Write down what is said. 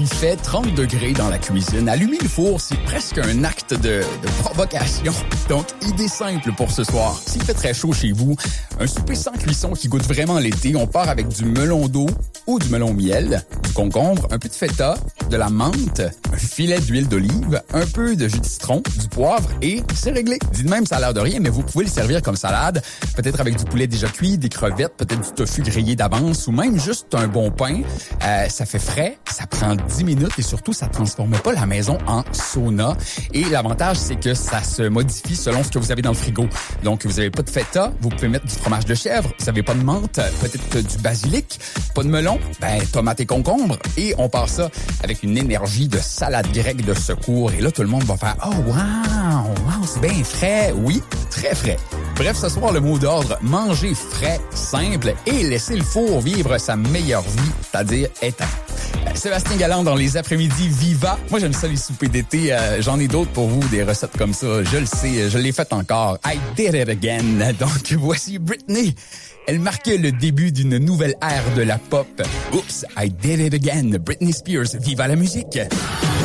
Il fait 30 degrés dans la cuisine. Allumer le four, c'est presque un acte de provocation. Donc, idée simple pour ce soir. S'il fait très chaud chez vous, un souper sans cuisson qui goûte vraiment l'été, on part avec du melon d'eau ou du melon miel, du concombre, un peu de feta, de la menthe, un filet d'huile d'olive, un peu de jus de citron, du poivre et c'est réglé. Dit de même, ça a l'air de rien, mais vous pouvez le servir comme salade, peut-être avec du poulet déjà cuit, des crevettes, peut-être du tofu grillé d'avance ou même juste un bon pain. Ça fait frais, ça prend 10 minutes et surtout, ça transforme pas la maison en sauna. Et l'avantage, c'est que ça se modifie selon ce que vous avez dans le frigo. Donc, vous avez pas de feta, vous pouvez mettre du fromage de chèvre, vous avez pas de menthe, peut-être du basilic, pas de melon, tomates et concombre. Et on part ça avec une énergie de salade grecque de secours. Et là, tout le monde va faire « Oh, wow, c'est bien frais. » Oui, très frais. Bref, ce soir, le mot d'ordre, manger frais, simple et laisser le four vivre sa meilleure vie, c'est-à-dire éteint. Sébastien Galland dans les après-midi Viva. Moi, j'aime ça les soupers d'été. J'en ai d'autres pour vous, des recettes comme ça. Je le sais, je l'ai fait encore. I did it again. Donc, voici Britney. Elle marquait le début d'une nouvelle ère de la pop. Oops, I did it again. Britney Spears, viva la musique.